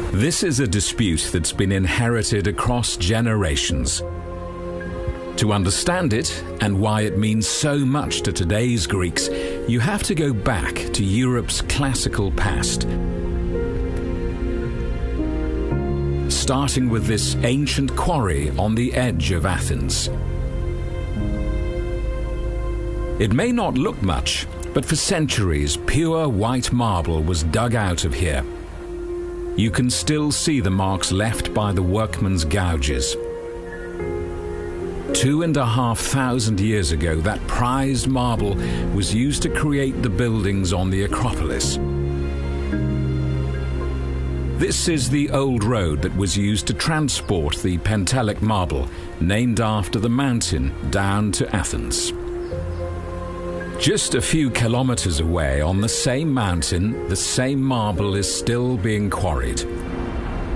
This is a dispute that's been inherited across generations. To understand it and why it means so much to today's Greeks, you have to go back to Europe's classical past. Starting with this ancient quarry on the edge of Athens. It may not look much, but for centuries pure white marble was dug out of here. You can still see the marks left by the workmen's gouges. 2,500 years ago, that prized marble was used to create the buildings on the Acropolis. This is the old road that was used to transport the Pentelic marble, named after the mountain, down to Athens. Just a few kilometers away on the same mountain, the same marble is still being quarried.